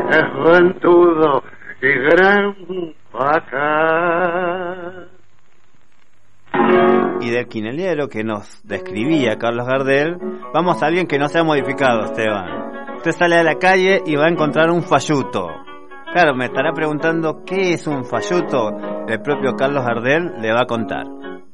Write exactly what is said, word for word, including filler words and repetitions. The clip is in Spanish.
es ventudo y gran paca. Y del quineliero que nos describía Carlos Gardel, vamos a alguien que no se ha modificado, Esteban. Usted sale a la calle y va a encontrar un falluto. Claro, me estará preguntando qué es un falluto. El propio Carlos Gardel le va a contar.